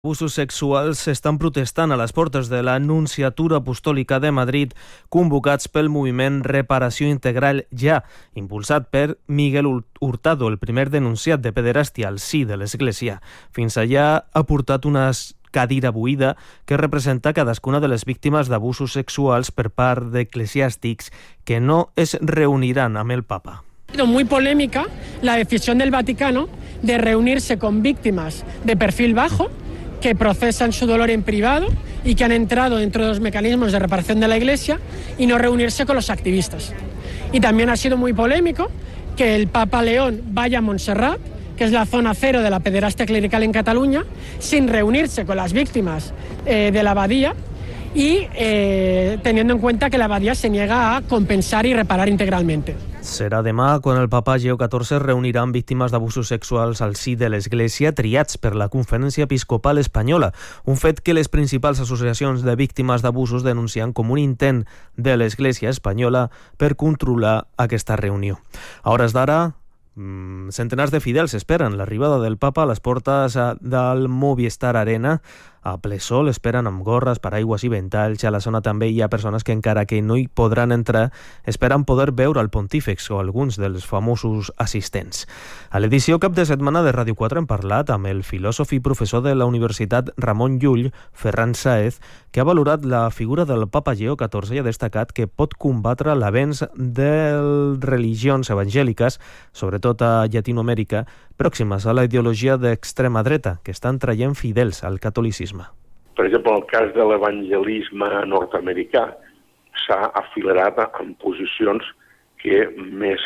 Abusos sexuals estan protestant a les portes de la Nunciatura Apostòlica de Madrid, convocats pel moviment Reparació Integral Ja, impulsat per Miguel Hurtado, el primer denunciat de pederàstia al si de l'Església. Fins allà ha portat una cadira buida que representa cadascuna de les víctimes d'abusos sexuals per part d'eclesiàstics que no es reuniran amb el Papa. Ha sido muy polémica la decisión del Vaticano de reunirse con víctimas de perfil bajo que procesan su dolor en privado y que han entrado dentro de los mecanismos de reparación de la Iglesia y no reunirse con los activistas. Y también ha sido muy polémico que el Papa León vaya a Montserrat, que es la zona cero de la pederastia clerical en Cataluña, sin reunirse con las víctimas de la abadía y teniendo en cuenta que la abadía se niega a compensar y reparar integralmente. Serà demà quan el papa Lleó XIV es reunirà amb víctimes d'abusos sexuals al si de l'Església triats per la Conferència Episcopal Espanyola, un fet que les principals associacions de víctimes d'abusos denuncien com un intent de l'Església espanyola per controlar aquesta reunió. A hores d'ara, centenars de fidels esperen l'arribada del papa a les portes del Movistar Arena. A ple sol esperen amb gorres, paraigües i ventalls. A la zona també hi ha persones que, encara que no hi podran entrar, esperen poder veure el pontífex o alguns dels famosos assistents. A l'edició cap de setmana de Ràdio 4 hem parlat amb el filòsof i professor de la Universitat Ramon Llull, Ferran Sáez, que ha valorat la figura del papa Lleó XIV i ha destacat que pot combatre l'avenç de religions evangèliques, sobretot a Llatinoamèrica, pròximes a la ideologia d'extrema dreta, que estan traient fidels al catolicisme. Per exemple, el cas de l'evangelisme nord-americà s'ha afilerat en posicions que més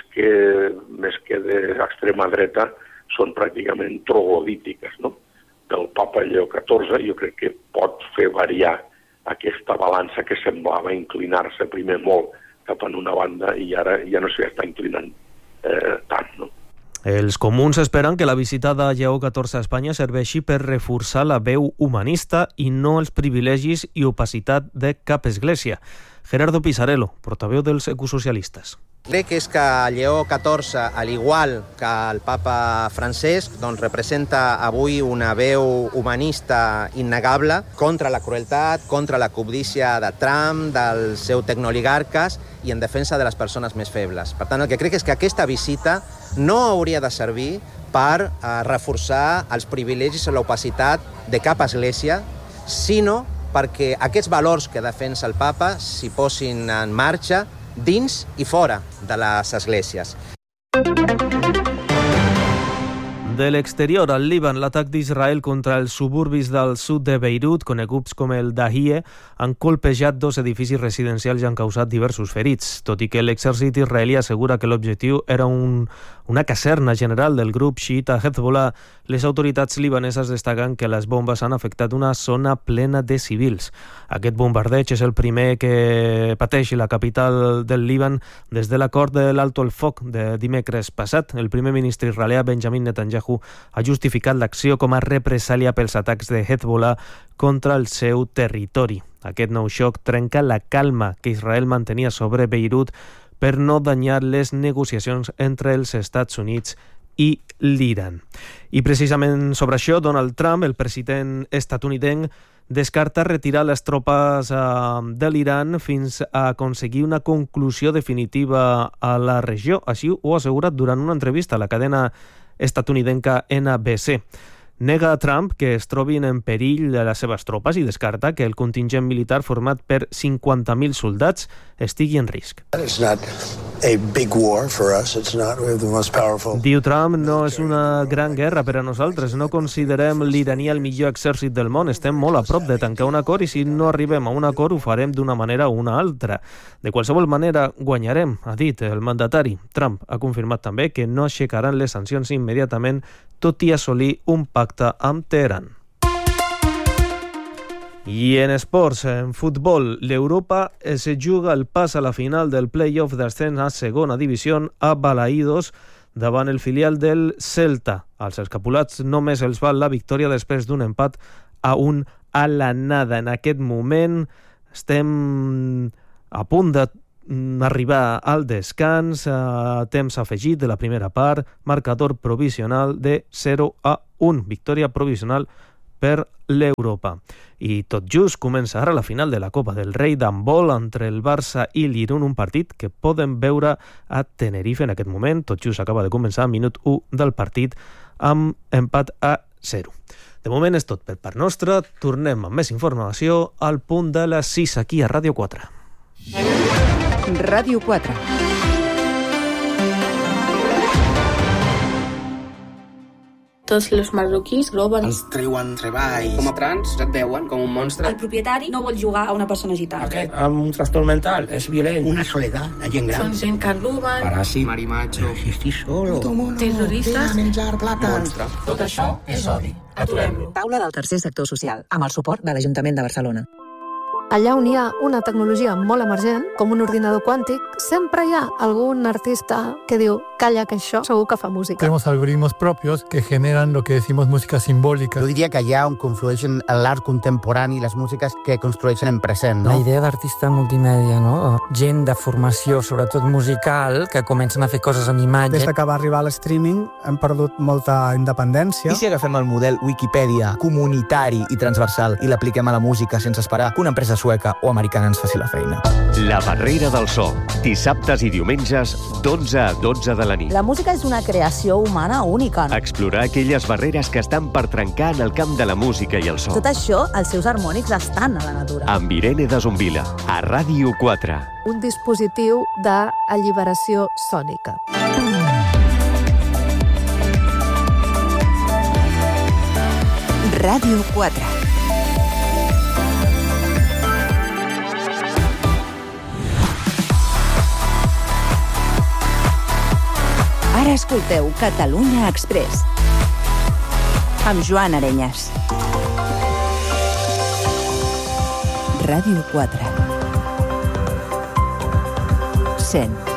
que d'extrema dreta són pràcticament troglodítiques, no? Del papa Lleó XIV jo crec que pot fer variar aquesta balança que semblava inclinar-se primer molt cap en una banda i ara ja no s'hi està inclinant tant, no? Els comuns esperen que la visita de Lleó XIV a Espanya serveixi per reforçar la veu humanista i no els privilegis i opacitat de cap església. Gerardo Pisarello, portaveu dels ecosocialistes. Crec que és que Lleó XIV, al igual que el papa Francesc, doncs representa avui una veu humanista innegable contra la crueltat, contra la cobdícia de Trump, dels seus tecnooligarques i en defensa de les persones més febles. Per tant, el que crec és que aquesta visita no hauria de servir per reforçar els privilegis o l'opacitat de cap església, sinó perquè aquests valors que defensa el papa s'hi posin en marxa dins i fora de les esglésies. De l'exterior, al Líban, l'atac d'Israel contra els suburbis del sud de Beirut, coneguts com el Dahie, han colpejat 2 edificis residencials i han causat diversos ferits. Tot i que l'exèrcit israelí assegura que l'objectiu era una caserna general del grup xiita Hezbollah, les autoritats libaneses destaquen que les bombes han afectat una zona plena de civils. Aquest bombardeig és el primer que pateix la capital del Líban des de l'acord de l'alto el foc de dimecres passat. El primer ministre israelià Benjamin Netanyahu ha justificat l'acció com a represàlia pels atacs de Hezbollah contra el seu territori. Aquest nou xoc trenca la calma que Israel mantenia sobre Beirut per no danyar les negociacions entre els Estats Units i l'Iran. I precisament sobre això, Donald Trump, el president estatunidenc, descarta retirar les tropes de l'Iran fins a aconseguir una conclusió definitiva a la regió. Així ho ha assegurat durant una entrevista a la cadena estatunidenca NBC. Nega a Trump que es trobin en perill de les seves tropes i descarta que el contingent militar format per 50.000 soldats estigui en risc. Diu Trump, no és una gran guerra per a nosaltres, no considerem l'iraní el millor exèrcit del món, estem molt a prop de tancar un acord i si no arribem a un acord ho farem d'una manera o una altra. De qualsevol manera guanyarem, ha dit el mandatari. Trump ha confirmat també que no aixecaran les sancions immediatament, tot i assolir un pacte amb Teheran. I en esports, en futbol, l'Europa es juga el pas a la final del play-off d'ascens a segona divisió a Balaïdos davant el filial del Celta. Als escapulats només els val la victòria després d'un empat a 1 a la nada. En aquest moment estem a punt d'arribar al descans, temps afegit de la primera part, marcador provisional de 0-1, victòria provisional per l'Europa. I tot just comença ara la final de la Copa del Rei d'handbol entre el Barça i l'Irun, un partit que poden veure a Tenerife en aquest moment. Tot just acaba de començar, minut 1 del partit, amb empat a 0. De moment és tot per part nostra. Tornem amb més informació al punt de les 6 aquí a Ràdio 4. Ràdio 4. Tots els marroquins roben. Els treuen treball. Com a trans et veuen com un monstre. El propietari no vol jugar a una persona gitana. Aquest amb un trastorn mental és violent. Una soledat, la gent gran. Són gent que roben. Paràsit, marimacho. Si estic solo. Terroristes. Menjar plàtans. Monstre. Tot això és odi. Aturem-lo. Taula del tercer sector social, amb el suport de l'Ajuntament de Barcelona. Allà on hi ha una tecnologia molt emergent, com un ordinador quàntic, sempre hi ha algún artista que diu, calla, que això segur que fa música. Tenemos algoritmos propios que generan lo que decimos música simbólica. Jo diria que allà on conflueixen l'art contemporani i les músiques que construeixen en present, no? La idea d'artista multimèdia, no? Gent de formació, sobretot musical, que comencen a fer coses amb imatge. Des que va arribar l'streaming hem perdut molta independència. I si agafem el model Wikipedia comunitari i transversal i l'apliquem a la música sense esperar que una empresa sueca o americana ens faci la feina? La Barrera del So, dissabtes i diumenges, d'11 a 12 de la nit. La música és una creació humana única. Explorar aquelles barreres que estan per trencar en el camp de la música i el so. Tot això, els seus harmònics estan a la natura. Amb Irene de Zumbila, a Ràdio 4. Un dispositiu d'alliberació sònica. Ràdio 4. Ara escolteu Catalunya Express amb Joan Arenyes. Ràdio 4. 100.